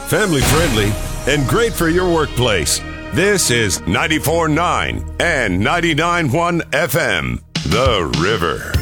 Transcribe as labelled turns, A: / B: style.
A: family friendly, and great for your workplace. This is 94.9 and 99.1 FM, The River.